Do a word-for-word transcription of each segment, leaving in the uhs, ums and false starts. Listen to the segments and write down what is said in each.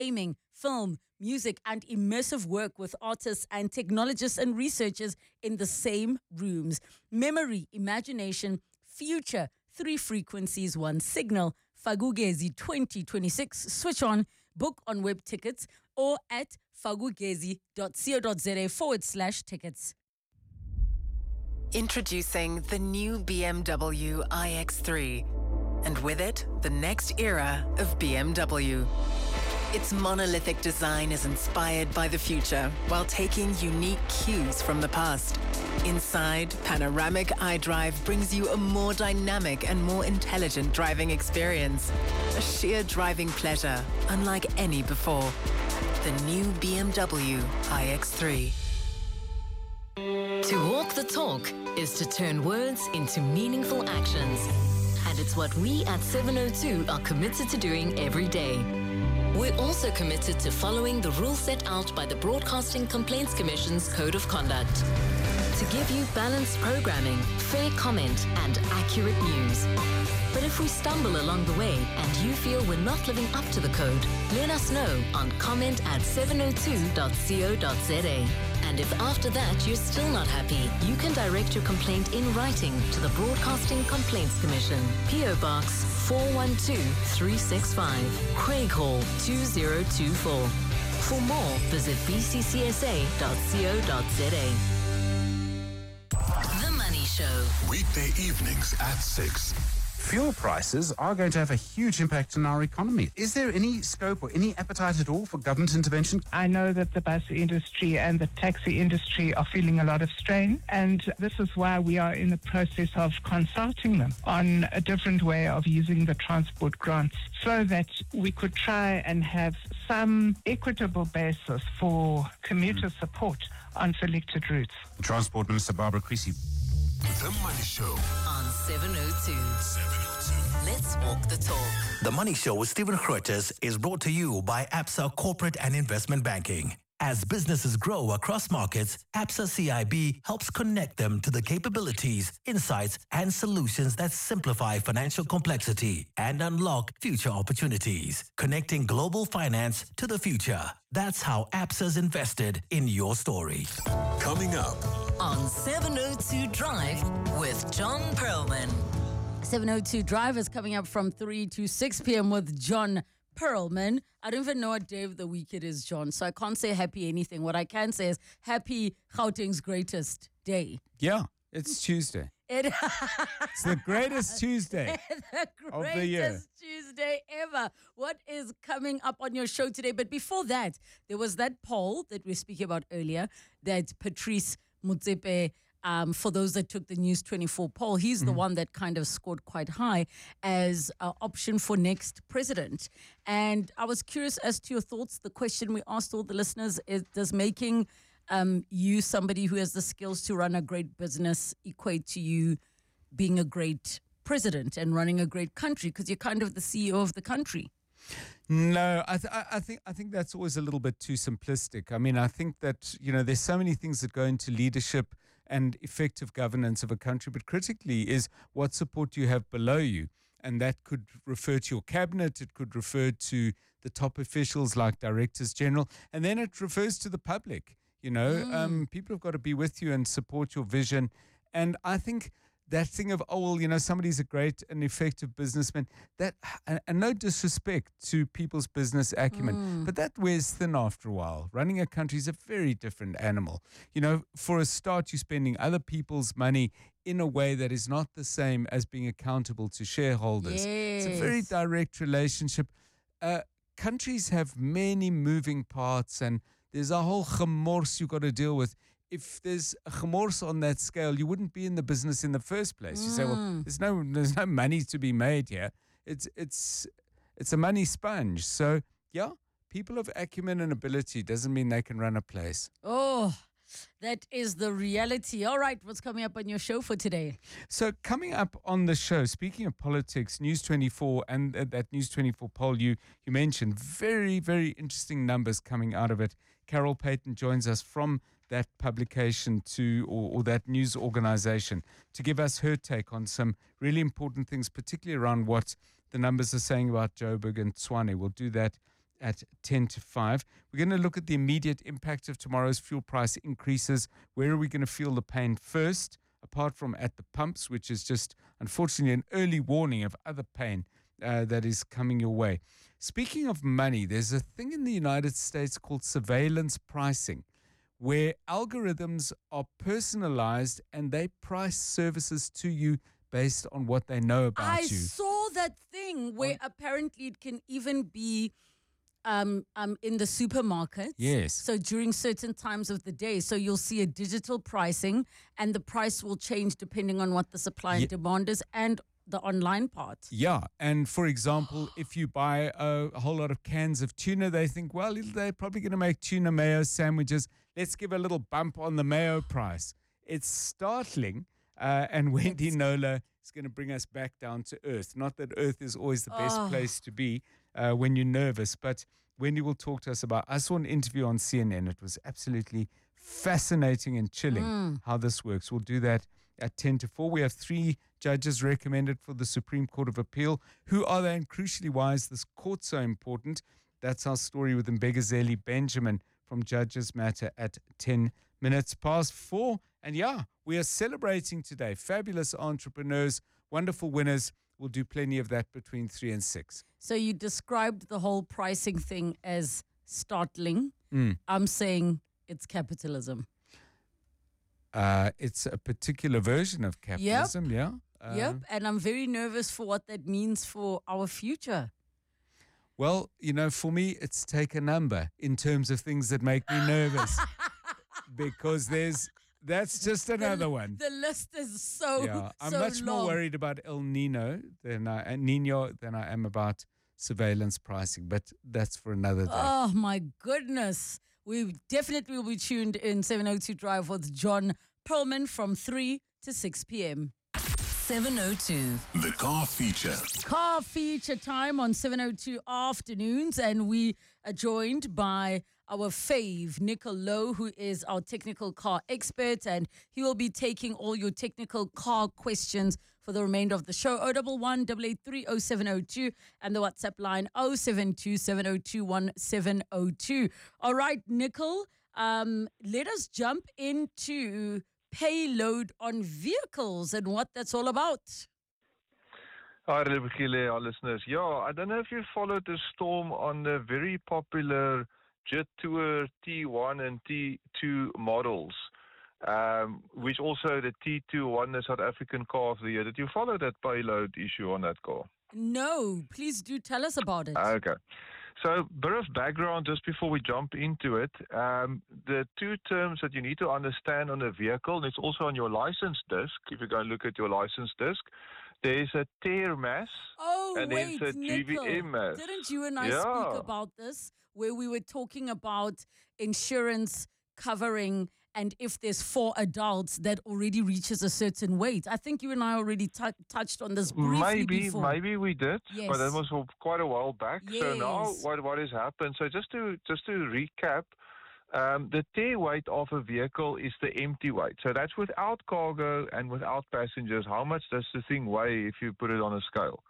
gaming, film, music, and immersive work with artists and technologists and researchers in the same rooms. Memory, imagination, future, three frequencies, one signal. Fagugezi twenty twenty-six. Switch on, book on web tickets or at fagugezi.co.za forward slash tickets. Introducing the new B M W i X three, and with it, the next era of B M W. Its monolithic design is inspired by the future while taking unique cues from the past. Inside, panoramic iDrive brings you a more dynamic and more intelligent driving experience. A sheer driving pleasure unlike any before. The new B M W i X three. To walk the talk is to turn words into meaningful actions. And it's what we at seven oh two are committed to doing every day. We're also committed to following the rules set out by the Broadcasting Complaints Commission's Code of Conduct. To give you balanced programming, fair comment, and accurate news. But if we stumble along the way and you feel we're not living up to the code, let us know on comment at seven oh two dot co dot za. And if after that you're still not happy, you can direct your complaint in writing to the Broadcasting Complaints Commission, P O Box four one two three six five, Craighall two zero two four. For more, visit b c c s a dot co dot za. The Money Show. Weekday evenings at six. Fuel prices are going to have a huge impact on our economy. Is there any scope or any appetite at all for government intervention? I know that the bus industry and the taxi industry are feeling a lot of strain, and this is why we are in the process of consulting them on a different way of using the transport grants so that we could try and have some equitable basis for commuter mm. support on selected routes. Transport Minister Barbara Creecy. The Money Show on seven oh two. seven oh two. Let's walk the talk. The Money Show with Stephen Grootes is brought to you by Absa Corporate and Investment Banking. As businesses grow across markets, Absa C I B helps connect them to the capabilities, insights, and solutions that simplify financial complexity and unlock future opportunities. Connecting global finance to the future. That's how Absa's invested in your story. Coming up on seven oh two Drive with John Perlman. seven oh two Drive is coming up from three to six p.m. with John Perlman. I don't even know what day of the week it is, John, so I can't say happy anything. What I can say is happy Gauteng's greatest day. Yeah, it's Tuesday. It it's the greatest Tuesday the greatest of the year. Tuesday ever. What is coming up on your show today? But before that, there was that poll that we were speaking about earlier that Patrice Motsepe, Um, for those that took the News twenty-four poll, he's mm-hmm. the one that kind of scored quite high as an option for next president. And I was curious as to your thoughts. The question we asked all the listeners is, does making um, you somebody who has the skills to run a great business equate to you being a great president and running a great country? Because you're kind of the C E O of the country. No, I, th- I think I think that's always a little bit too simplistic. I mean, I think that, you know, there's so many things that go into leadership and effective governance of a country, but critically is what support do you have below you? And that could refer to your cabinet, it could refer to the top officials like directors general, and then it refers to the public. You know, mm. um, people have got to be with you and support your vision. And I think that thing of, oh, well, you know, somebody's a great and effective businessman, that, and, and no disrespect to people's business acumen, mm. but that wears thin after a while. Running a country is a very different animal. You know, for a start, you're spending other people's money in a way that is not the same as being accountable to shareholders. Yes. It's a very direct relationship. Uh, countries have many moving parts, and there's a whole gemors you've got to deal with. If there's a gemors on that scale, you wouldn't be in the business in the first place. You mm. say, well, there's no there's no money to be made here. It's it's it's a money sponge. So yeah, people of acumen and ability doesn't mean they can run a place. Oh, that is the reality. All right, what's coming up on your show for today? So coming up on the show, speaking of politics, News twenty-four and uh, that News twenty-four poll you you mentioned, very, very interesting numbers coming out of it. Carol Payton joins us from that publication to or, or that news organization to give us her take on some really important things, particularly around what the numbers are saying about Joburg and Tshwane. We'll do that at ten to five. We're going to look at the immediate impact of tomorrow's fuel price increases. Where are we going to feel the pain first, apart from at the pumps, which is just, unfortunately, an early warning of other pain uh, that is coming your way. Speaking of money, there's a thing in the United States called surveillance pricing, where algorithms are personalized and they price services to you based on what they know about I you. saw that thing where apparently it can even be um, um, in the supermarkets. Yes. So during certain times of the day. So you'll see a digital pricing and the price will change depending on what the supply and Ye- demand is and the online part. Yeah, and for example, if you buy a, a whole lot of cans of tuna, they think, well, they're probably going to make tuna mayo sandwiches. Let's give a little bump on the mayo price. It's startling, uh, and Wendy It's- Nola is going to bring us back down to earth. Not that earth is always the best Oh. place to be uh, when you're nervous, but Wendy will talk to us about. I saw an interview on C N N. It was absolutely fascinating and chilling Mm. how this works. We'll do that at ten to four. We have three judges recommended for the Supreme Court of Appeal. Who are they, and crucially, why is this court so important? That's our story with Mbegazeli Benjamin from Judges Matter at ten minutes past four. And yeah, we are celebrating today. Fabulous entrepreneurs, wonderful winners. We'll do plenty of that between three and six. So you described the whole pricing thing as startling. Mm. I'm saying it's capitalism. Uh, it's a particular version of capitalism, yeah. Uh, Yep. And I'm very nervous for what that means for our future. Well, you know, for me, it's take a number in terms of things that make me nervous. Because there's, that's just another the, one. The list is so, Yeah, I'm so much long. more worried about El Nino than I, uh, Nino than I am about surveillance pricing, but that's for another day. Oh, my goodness. We definitely will be tuned in seven oh two Drive with John Perlman from three to six p.m. seven oh two. The car feature. Car feature time on seven oh two afternoons, and we are joined by our fave, Nicol Lowe, who is our technical car expert, and he will be taking all your technical car questions for the remainder of the show. oh one one, eight eight three, oh seven oh two and the WhatsApp line oh seven two, seven oh two, one seven oh two. All right, Nicol, um, let us jump into payload on vehicles and what that's all about. Hi, Rebekile, our listeners. Yeah, I don't know if you followed the storm on the very popular Jet Tour T one and T two models, um, which also the T two won the South African Car of the Year. Did you follow that payload issue on that car? No, please do tell us about it. Okay. So, bit of background just before we jump into it. Um, the two terms that you need to understand on a vehicle, and it's also on your license disc, if you go and look at your license disc, there's a tear mass. Oh, and wait, there's a G V Nicol, M mass. didn't you and I Yeah. speak about this, where we were talking about insurance covering, and if there's four adults, that already reaches a certain weight? I think you and I already tou touched on this briefly Maybe, before. maybe we did, but that Yes. was for quite a while back. So now, Yes. what what has happened? So just to just to recap, um, the tear weight of a vehicle is the empty weight. So that's without cargo and without passengers. How much does the thing weigh if you put it on a scale?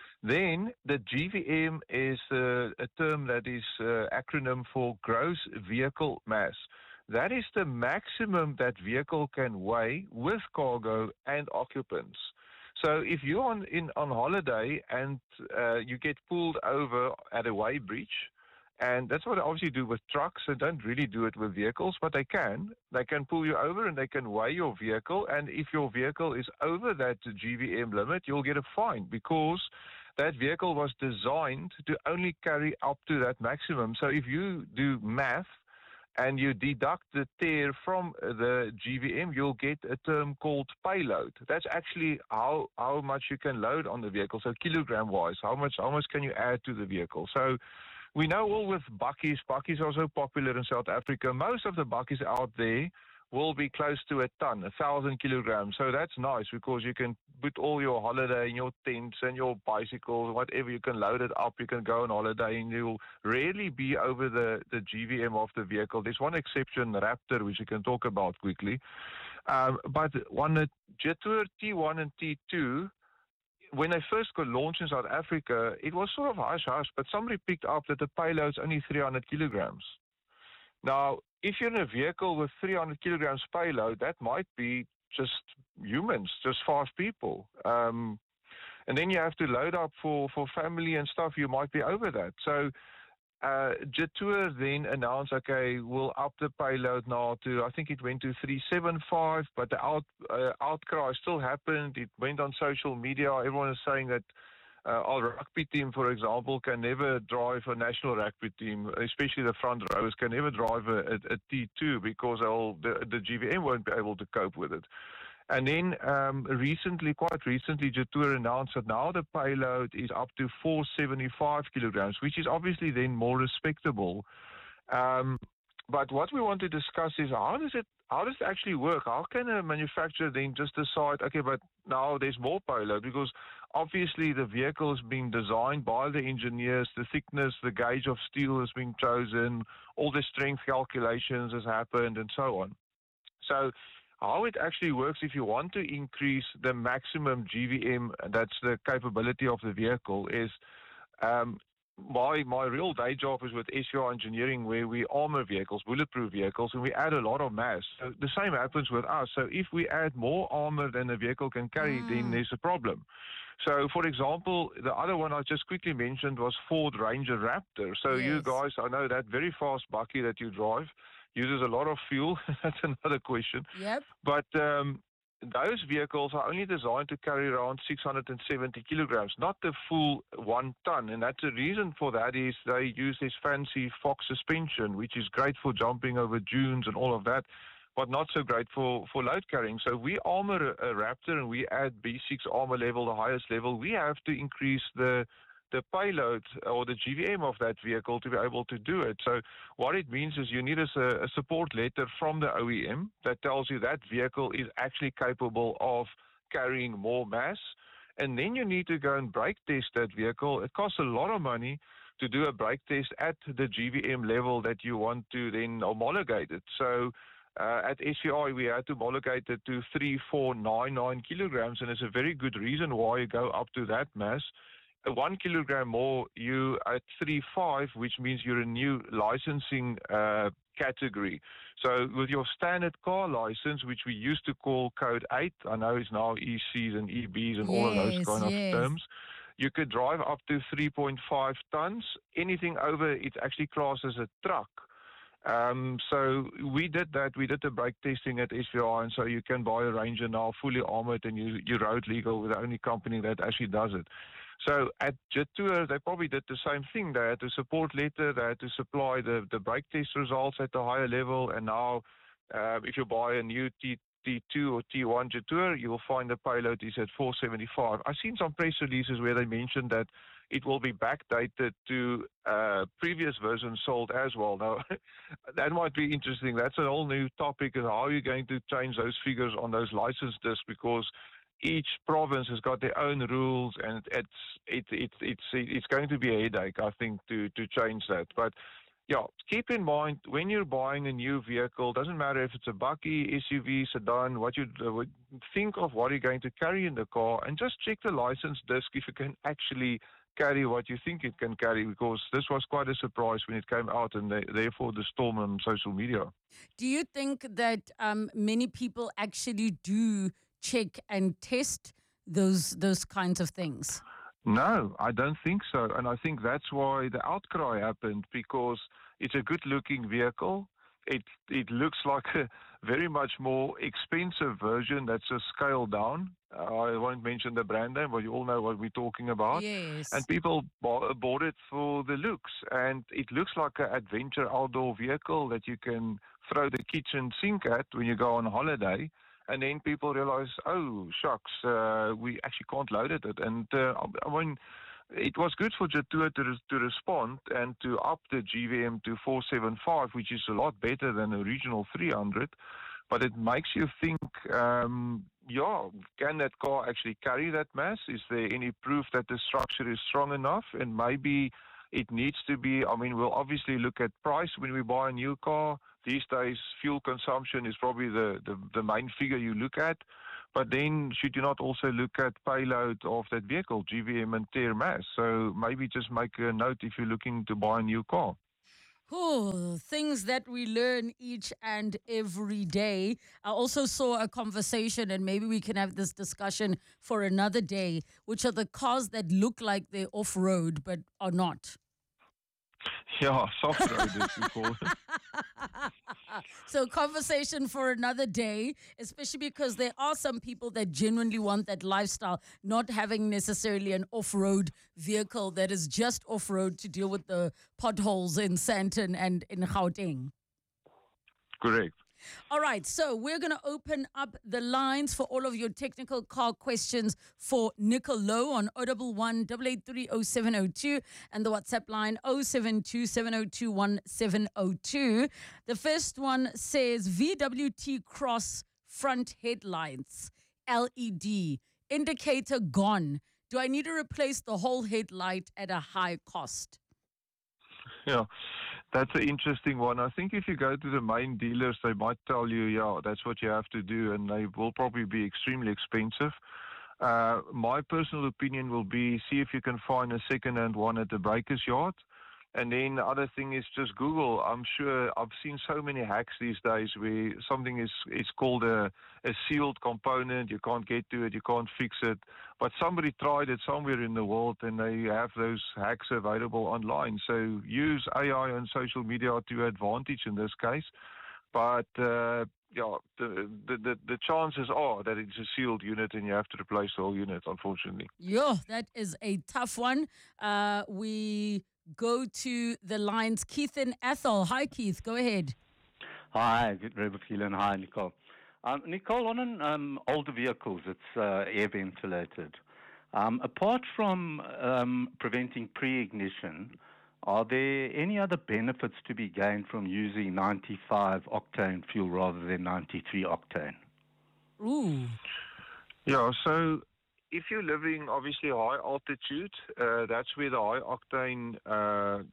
Then the G V M is uh, a term that is uh, acronym for gross vehicle mass. That is the maximum that vehicle can weigh with cargo and occupants. So if you're on in on holiday and uh, you get pulled over at a weigh breach, and that's what they obviously do with trucks. They don't really do it with vehicles, but they can. They can pull you over and they can weigh your vehicle. And if your vehicle is over that G V M limit, you'll get a fine because that vehicle was designed to only carry up to that maximum. So if you do math and you deduct the tear from the G V M, you'll get a term called payload. That's actually how how much you can load on the vehicle. So kilogram-wise, how much how much can you add to the vehicle? So we know all with bakkies. Bakkies are so popular in South Africa. Most of the bakkies out there will be close to a ton, a thousand kilograms. So that's nice because you can put all your holiday in your tents and your bicycles, whatever. You can load it up. You can go on holiday and you'll rarely be over the, the G V M of the vehicle. There's one exception, Raptor, which you can talk about quickly. Um, but on the Jet Tour T one and T two, when they first got launched in South Africa, it was sort of hush-hush, but somebody picked up that the payload's only three hundred kilograms. Now, if you're in a vehicle with three hundred kilograms payload, that might be just humans, just five people. Um, and then you have to load up for, for family and stuff, you might be over that. So uh, Jetour then announced, okay, we'll up the payload now to, I think it went to three seventy-five, but the out, uh, outcry still happened. It went on social media. Everyone is saying that Uh, our rugby team, for example, can never drive a national rugby team, especially the front rowers, can never drive a, a, a T two because they'll, the, the G V M won't be able to cope with it. And then um, recently, quite recently, Jetour announced that now the payload is up to four seventy-five kilograms, which is obviously then more respectable. Um, but what we want to discuss is how does it how does it actually work? How can a manufacturer then just decide, okay, but now there's more payload? Because obviously the vehicle is being designed by the engineers, the thickness, the gauge of steel has been chosen, all the strength calculations has happened, and so on. So how it actually works, if you want to increase the maximum G V M, that's the capability of the vehicle, is um, my my real day job is with S V R Engineering, where we armor vehicles, bulletproof vehicles, and we add a lot of mass. So the same happens with us. So if we add more armor than the vehicle can carry, mm. then there's a problem. So, for example, the other one I just quickly mentioned was Ford Ranger Raptor. So yes. You guys, I know that very fast bakkie that you drive uses a lot of fuel. That's another question. Yep. But um, those vehicles are only designed to carry around six hundred seventy kilograms, not the full one ton. And that's the reason for that is they use this fancy Fox suspension, which is great for jumping over dunes and all of that, but not so great for, for load carrying. So we armor a, a Raptor and we add B six armor level, the highest level. We have to increase the the payload or the G V M of that vehicle to be able to do it. So what it means is you need a, a support letter from the O E M that tells you that vehicle is actually capable of carrying more mass. And then you need to go and brake test that vehicle. It costs a lot of money to do a brake test at the G V M level that you want to then homologate it. So uh, at S V R, we had to homologate it to three four nine nine kilograms, and it's a very good reason why you go up to that mass. One kilogram more, you at three five, which means you're a new licensing uh, category. So with your standard car license, which we used to call code eight, I know it's now E Cs and E Bs and yes, all of those kind yes. of terms, you could drive up to three point five tons. Anything over, it's actually classed as a truck. Um, so we did that. We did the brake testing at S V R, and so you can buy a Ranger now fully armored, and you, you're road legal. We're the only company that actually does it. So at Jetour, they probably did the same thing. They had a support letter. They had to supply the, the brake test results at a higher level. And now, uh, if you buy a new T, T2 or T one Jetour, you will find the payload is at four seventy-five. I've seen some press releases where they mentioned that it will be backdated to uh, previous versions sold as well. Now, that might be interesting. That's a whole new topic. And how are you going to change those figures on those license discs? Because each province has got their own rules, and it's it, it, it's it's going to be a headache, I think, to, to change that. But, yeah, keep in mind, when you're buying a new vehicle, doesn't matter if it's a bakkie, S U V, sedan, what you uh, think of what you're going to carry in the car, and just check the license disc if you can actually carry what you think it can carry, because this was quite a surprise when it came out, and they, therefore the storm on social media. Do you think that um, many people actually do check and test those those kinds of things? No, I don't think so. And I think that's why the outcry happened, because it's a good-looking vehicle. It it looks like a very much more expensive version that's a scale down. Uh, I won't mention the brand name, but you all know what we're talking about. Yes. And people bought, bought it for the looks. And it looks like an adventure outdoor vehicle that you can throw the kitchen sink at when you go on holiday. And then people realize, oh, shucks, uh, we actually can't load it. And uh, I mean, it was good for Jetour to, to respond and to up the G V M to four seventy-five, which is a lot better than the original three hundred. But it makes you think, um, yeah, can that car actually carry that mass? Is there any proof that the structure is strong enough? And maybe it needs to be, I mean, we'll obviously look at price when we buy a new car. These days, fuel consumption is probably the, the, the main figure you look at. But then, should you not also look at payload of that vehicle, G V M and tare mass? So maybe just make a note if you're looking to buy a new car. Oh, things that we learn each and every day. I also saw a conversation, and maybe we can have this discussion for another day, which are the cars that look like they're off-road but are not. Yeah, soft roaders we call it. So conversation for another day, especially because there are some people that genuinely want that lifestyle, not having necessarily an off-road vehicle that is just off-road to deal with the potholes in Sandton and in Gauteng. Correct. All right, so we're going to open up the lines for all of your technical car questions for Nicolo on zero one one, eight eight three, zero seven zero two and the WhatsApp line zero seven two, seven zero two, one seven zero two. The first one says V W T Cross front headlights, L E D, indicator gone. Do I need to replace the whole headlight at a high cost? Yeah, that's an interesting one. I think if you go to the main dealers, they might tell you, yeah, that's what you have to do, and they will probably be extremely expensive. Uh, my personal opinion will be see if you can find a second-hand one at the breaker's yard. And then the other thing is just Google. I'm sure I've seen so many hacks these days where something is, is called a, a sealed component. You can't get to it. You can't fix it. But somebody tried it somewhere in the world, and they have those hacks available online. So use A I and social media to your advantage in this case. But uh, yeah, the, the, the, the chances are that it's a sealed unit and you have to replace the whole unit, unfortunately. Yeah, that is a tough one. Uh, we... go to the lines. Keith and Ethel. Hi, Keith. Go ahead. Hi, good Rebecca. Hi, Nicole. Um, Nicole, on um, older vehicles, it's uh, air ventilated. Um, apart from um, preventing pre-ignition, are there any other benefits to be gained from using ninety-five octane fuel rather than ninety-three octane? Ooh. Yeah, so if you're living obviously high altitude, uh, that's where the high octane. Uh,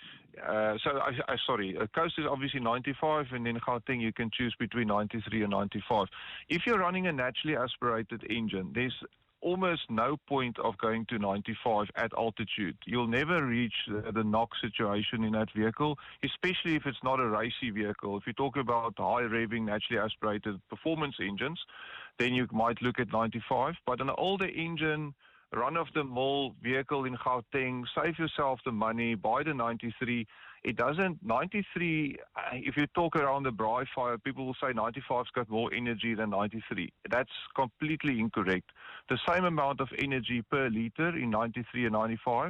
uh, so I, I sorry, uh, coast is obviously ninety-five, and then Gauteng you can choose between ninety-three and ninety-five. If you're running a naturally aspirated engine, there's almost no point of going to ninety-five at altitude. You'll never reach the, the knock situation in that vehicle, especially if it's not a racy vehicle. If you talk about high revving, naturally aspirated performance engines, then you might look at ninety-five. But an older engine, run-of-the-mill vehicle in Gauteng, save yourself the money, buy the ninety-three. It doesn't, ninety-three, if you talk around the braai fire, people will say ninety-five's got more energy than ninety-three. That's completely incorrect. The same amount of energy per liter in ninety-three and ninety-five.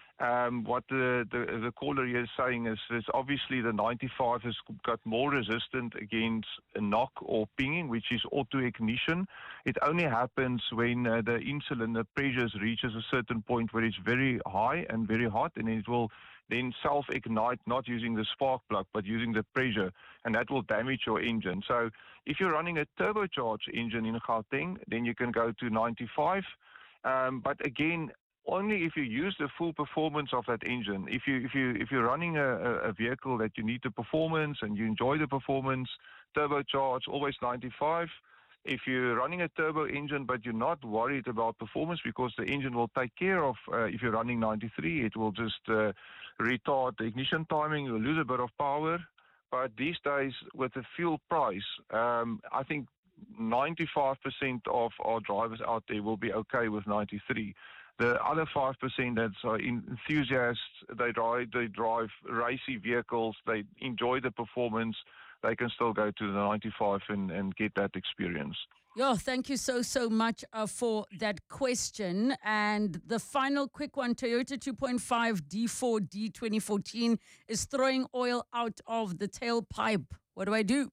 Um, what the, the, the caller here is saying is, is obviously the ninety-five has got more resistant against a knock or pinging, which is auto-ignition. It only happens when uh, the in-cylinder pressures reaches a certain point where it's very high and very hot, and it will then self-ignite, not using the spark plug, but using the pressure, and that will damage your engine. So if you're running a turbocharged engine in Gauteng, then you can go to ninety-five. Um, but again, only if you use the full performance of that engine. If you if you if you're running a, a vehicle that you need the performance and you enjoy the performance, turbocharged, always ninety-five. If you're running a turbo engine but you're not worried about performance because the engine will take care of, uh, if you're running ninety-three, it will just uh, retard the ignition timing, you'll lose a bit of power. But these days, with the fuel price, um, I think ninety-five percent of our drivers out there will be okay with ninety-three. The other five percent that's uh, enthusiasts, they drive, they drive racy vehicles, they enjoy the performance, they can still go to the ninety-five and, and get that experience. Yo, thank you so, so much uh, for that question. And the final quick one, Toyota two point five D four D twenty fourteen is throwing oil out of the tailpipe. What do I do?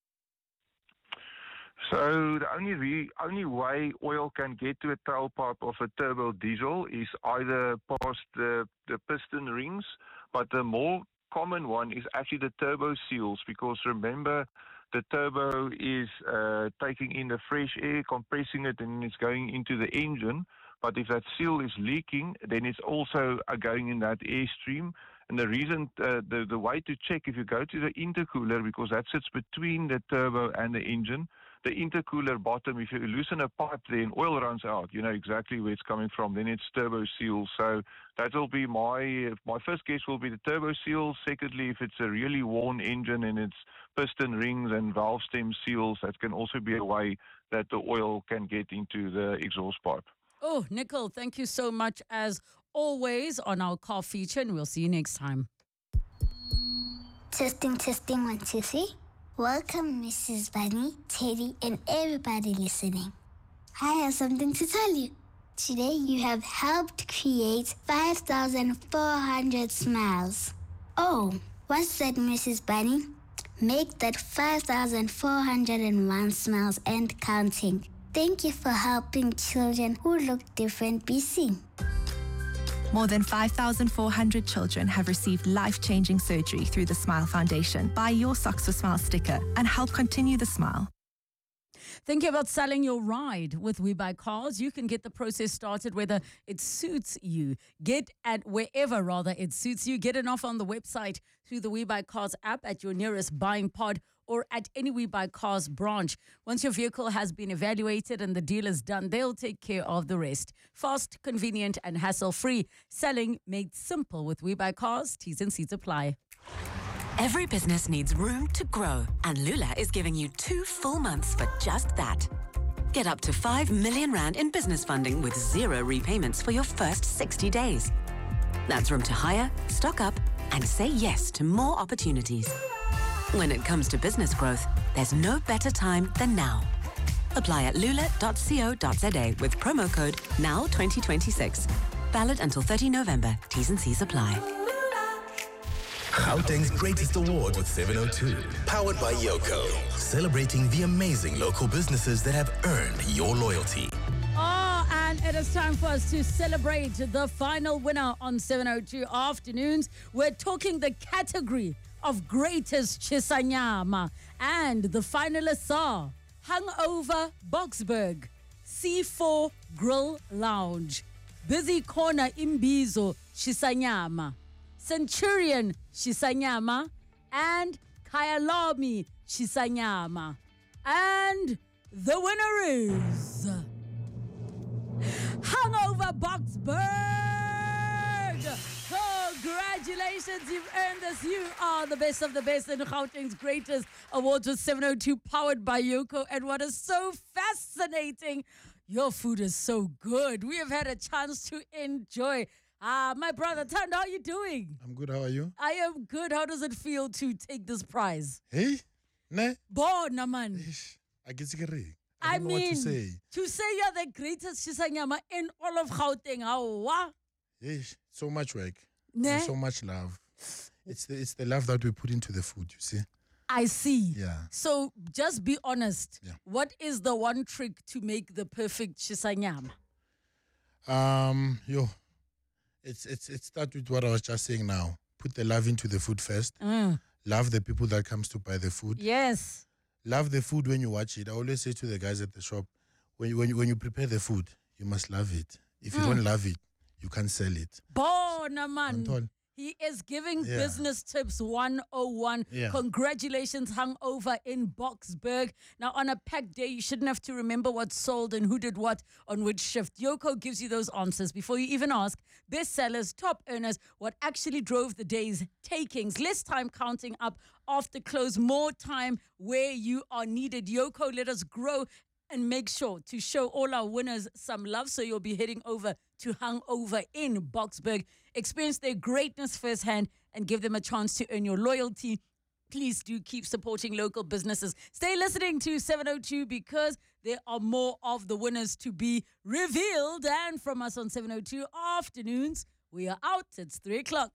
So the only re- only way oil can get to a tailpipe of a turbo diesel is either past the, the piston rings, but the more common one is actually the turbo seals, because remember, the turbo is uh, taking in the fresh air, compressing it, and it's going into the engine. But if that seal is leaking, then it's also uh, going in that airstream. And the reason, uh, the, the way to check, if you go to the intercooler, because that sits between the turbo and the engine, the intercooler bottom, if you loosen a pipe there and oil runs out, you know exactly where it's coming from. Then it's turbo seal. So that will be my my first guess will be the turbo seal. Secondly, if it's a really worn engine and it's piston rings and valve stem seals, that can also be a way that the oil can get into the exhaust pipe. Oh, Nicol, thank you so much as always on our car feature, and we'll see you next time. Testing, testing, one, two, three. Welcome, Missus Bunny, Teddy, and everybody listening. I have something to tell you. Today, you have helped create five thousand four hundred smiles. Oh, what's that, Missus Bunny? Make that five thousand four hundred one smiles and counting. Thank you for helping children who look different be seen. More than five thousand four hundred children have received life-changing surgery through the Smile Foundation. Buy your Socks for Smile sticker and help continue the smile. Thinking about selling your ride with We Buy Cars? You can get the process started whether it suits you. Get at wherever rather it suits you. Get an offer on the website through the We Buy Cars app at your nearest buying pod or at any We Buy Cars branch. Once your vehicle has been evaluated and the deal is done, they'll take care of the rest. Fast, convenient, and hassle-free. Selling made simple with We Buy Cars. T's and C's apply. Every business needs room to grow, and Lula is giving you two full months for just that. Get up to five million rand in business funding with zero repayments for your first sixty days. That's room to hire, stock up, and say yes to more opportunities. When it comes to business growth, there's no better time than now. Apply at lula dot co dot za with promo code now twenty twenty-six. Valid until thirty November. T's and C's apply. Gauteng's Greatest Award with seven oh two. Powered by Yoko. Celebrating the amazing local businesses that have earned your loyalty. Oh, and it is time for us to celebrate the final winner on seven oh two Afternoons. We're talking the category of Greatest Chisanyama. And the finalists are Hangover Boksburg, C four Grill Lounge, Busy Corner Imbizo Chisanyama, Centurion Chisanyama, and Kyalami Chisanyama. And the winner is Hangover Boksburg. Congratulations, you've earned this. You are the best of the best in Gauteng's Greatest Awards with seven oh two, powered by Yoko. And what is so fascinating, your food is so good. We have had a chance to enjoy. Ah, my brother Thando, how are you doing? I'm good. How are you? I am good. How does it feel to take this prize? Hey, ne? Bona man. I guess you can I, I don't mean, know what to say. To say you're the greatest Chisanyama in all of Gauteng, how? Yes, so much work. Ne? And so much love. It's the, it's the love that we put into the food, you see. I see. Yeah. So just be honest. Yeah. What is the one trick to make the perfect Chisanyama? Um, yo, it's it's it starts with what I was just saying now. Put the love into the food first. Mm. Love the people that comes to buy the food. Yes. Love the food when you watch it. I always say to the guys at the shop, when you when you, when you prepare the food, you must love it. If you Mm. don't love it, you can't sell it. Bona man. Anton. He is giving Yeah. business tips one oh one. Yeah. Congratulations, Hangover in Boksburg. Now, on a packed day, you shouldn't have to remember what sold and who did what on which shift. Yoko gives you those answers before you even ask. Bestsellers, top earners, what actually drove the day's takings. Less time counting up after close, more time where you are needed. Yoko, let us grow and make sure to show all our winners some love. So you'll be heading over to Hangover in Boksburg. Experience their greatness firsthand and give them a chance to earn your loyalty. Please do keep supporting local businesses. Stay listening to seven oh two because there are more of the winners to be revealed. And from us on seven oh two Afternoons, we are out. It's three o'clock.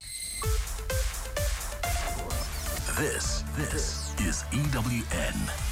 This, this is E W N.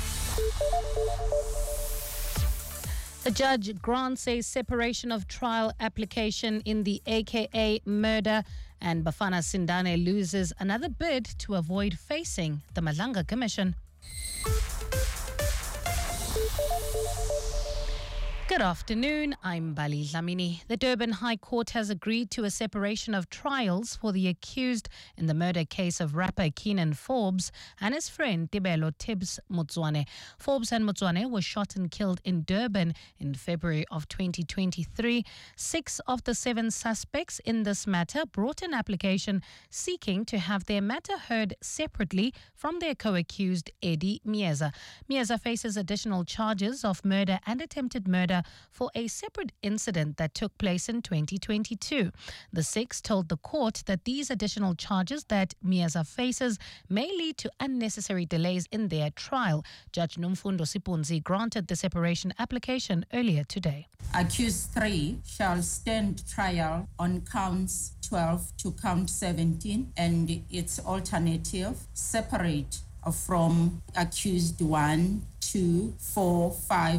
A judge grants a separation of trial application in the A K A murder, and Bafana Sindane loses another bid to avoid facing the Malanga Commission. Good afternoon, I'm Bali Lamini. The Durban High Court has agreed to a separation of trials for the accused in the murder case of rapper Keenan Forbes and his friend Tibelo Tibbs Motswane. Forbes and Motswane were shot and killed in Durban in February of twenty twenty-three. Six of the seven suspects in this matter brought an application seeking to have their matter heard separately from their co-accused Eddie Mieza. Mieza faces additional charges of murder and attempted murder for a separate incident that took place in twenty twenty-two. The six told the court that these additional charges that Mieza faces may lead to unnecessary delays in their trial. Judge Nomfundo Sipunzi granted the separation application earlier today. Accused three shall stand trial on counts twelve to count seventeen and its alternative separate from accused one, two, four, five,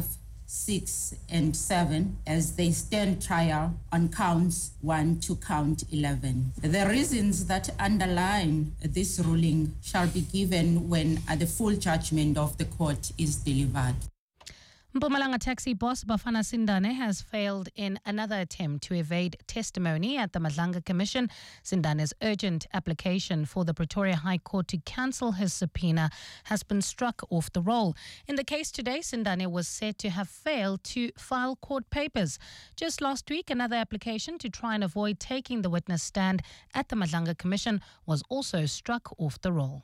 six and seven as they stand trial on counts one to count eleven. The reasons that underline this ruling shall be given when uh, the full judgment of the court is delivered. Mpumalanga taxi boss Bafana Sindane has failed in another attempt to evade testimony at the Madlanga Commission. Sindane's urgent application for the Pretoria High Court to cancel his subpoena has been struck off the roll. In the case today, Sindane was said to have failed to file court papers. Just last week, another application to try and avoid taking the witness stand at the Madlanga Commission was also struck off the roll.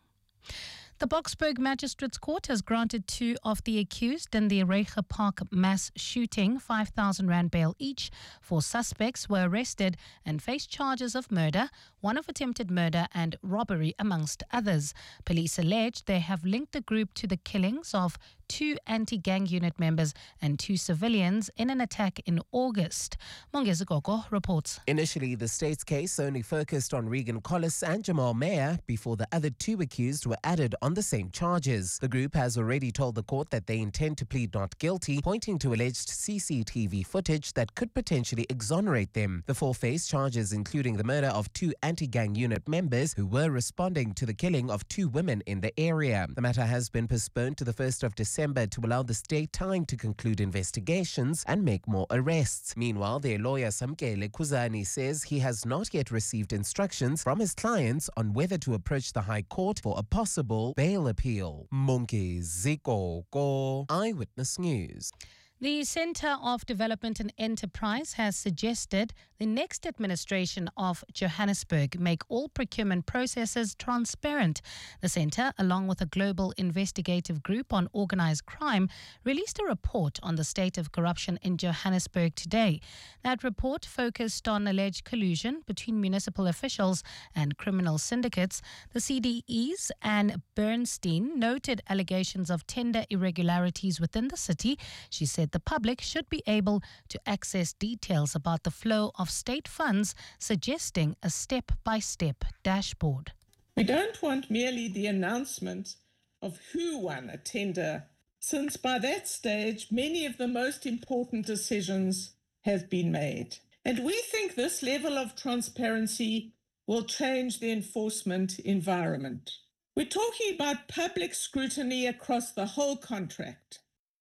The Boksburg Magistrates Court has granted two of the accused in the Reiche Park mass shooting five thousand rand bail each. Four suspects were arrested and faced charges of murder, one of attempted murder and robbery, amongst others. Police allege they have linked the group to the killings of two anti-gang unit members and two civilians in an attack in August. Mongezi Gogo reports. Initially, the state's case only focused on Regan Collis and Jamal Mayer before the other two accused were added on the same charges. The group has already told the court that they intend to plead not guilty, pointing to alleged C C T V footage that could potentially exonerate them. The four face charges including the murder of two anti-gang unit members who were responding to the killing of two women in the area. The matter has been postponed to the first of December to allow the state time to conclude investigations and make more arrests. Meanwhile, their lawyer Samkele Kuzani says he has not yet received instructions from his clients on whether to approach the High Court for a possible bail appeal. Monke Ziko Go, Eyewitness News. The Centre of Development and Enterprise has suggested the next administration of Johannesburg make all procurement processes transparent. The centre, along with a global investigative group on organised crime, released a report on the state of corruption in Johannesburg today. That report focused on alleged collusion between municipal officials and criminal syndicates. The C D Es and Bernstein noted allegations of tender irregularities within the city. She said the public should be able to access details about the flow of state funds, suggesting a step-by-step dashboard. We don't want merely the announcement of who won a tender, since by that stage many of the most important decisions have been made. And we think this level of transparency will change the enforcement environment. We're talking about public scrutiny across the whole contract.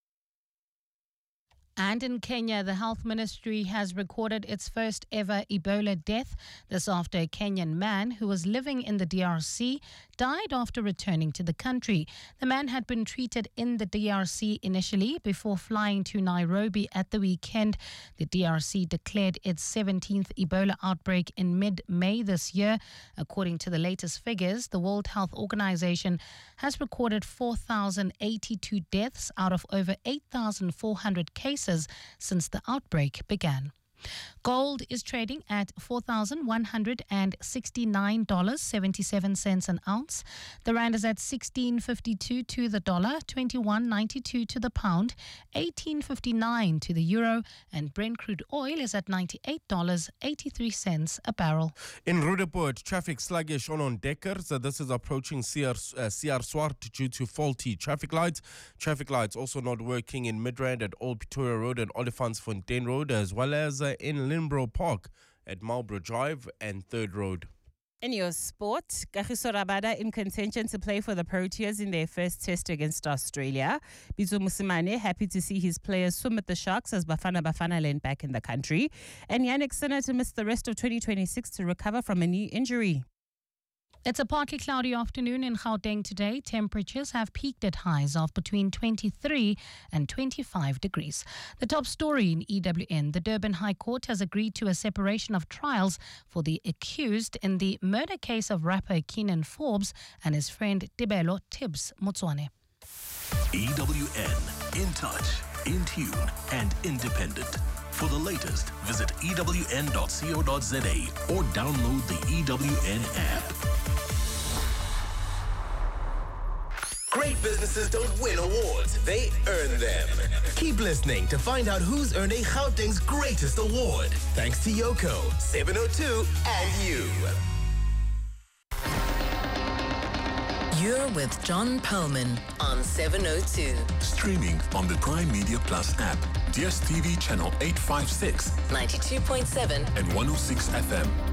And in Kenya, the Health Ministry has recorded its first ever Ebola death. This after a Kenyan man who was living in the D R C died after returning to the country. The man had been treated in the D R C initially before flying to Nairobi at the weekend. The D R C declared its seventeenth Ebola outbreak in mid-May this year. According to the latest figures, the World Health Organization has recorded four thousand eighty-two deaths out of over eight thousand four hundred cases since the outbreak began. Gold is trading at four thousand one hundred sixty-nine dollars and seventy-seven cents an ounce. The rand is at sixteen fifty-two to the dollar, twenty-one ninety-two to the pound, eighteen fifty-nine to the euro, and Brent crude oil is at ninety-eight dollars and eighty-three cents a barrel. In Roodepoort, traffic sluggish on on Deckers. Uh, this is approaching C R, uh, C R Swart due to faulty traffic lights. Traffic lights also not working in Midrand at Old Pretoria Road and Olifantsfontein Road, as well as uh, in Linbro Park at Marlborough Drive and Third Road. In your sport, Kagiso Rabada in contention to play for the Proteas in their first test against Australia. Bizo Musimane happy to see his players swim at the Sharks as Bafana Bafana land back in the country. And Yannick Sinner to miss the rest of twenty twenty-six to recover from a knee injury. It's a partly cloudy afternoon in Gauteng today. Temperatures have peaked at highs of between twenty-three and twenty-five degrees. The top story in E W N, the Durban High Court has agreed to a separation of trials for the accused in the murder case of rapper Keenan Forbes and his friend Tibelo Tibbs Motswane. E W N, in touch, in tune, and independent. For the latest, visit E W N dot co dot za or download the E W N app. Great businesses don't win awards, they earn them. Keep listening to find out who's earning Gauteng's greatest award. Thanks to Yoko, seven oh two, and you. You're with John Perlman on seven oh two. Streaming on the Prime Media Plus app, D S T V channel eight fifty-six, ninety-two point seven and one oh six F M.